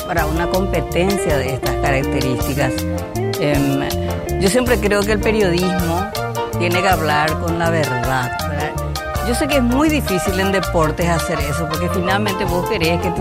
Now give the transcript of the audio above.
para una competencia de estas características. Yo siempre creo que el periodismo tiene que hablar con la verdad, ¿verdad? Yo sé que es muy difícil en deportes hacer eso, porque finalmente vos querés que tu